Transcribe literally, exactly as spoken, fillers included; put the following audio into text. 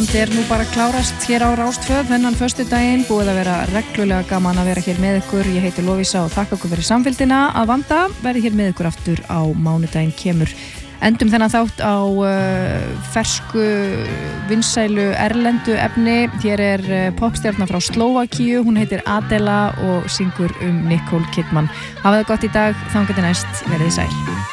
Ísland er nú bara klárast hér á Rás tvö þennan föstudaginn, búið að vera reglulega gaman að vera hér með ykkur. Ég heiti Lovísa og þakka ykkur fyrir samfylgdina. Að vanda verði hér með ykkur aftur á mánudaginn kemur. Endum þennan þátt á uh, fersku vinsælu erlendu efni. Hér er uh, popstjarna frá Slóvakíu, hún heitir Adela og syngur um Nicole Kidman. Hafið það gott í dag, þangað til næst, verið þið sæl.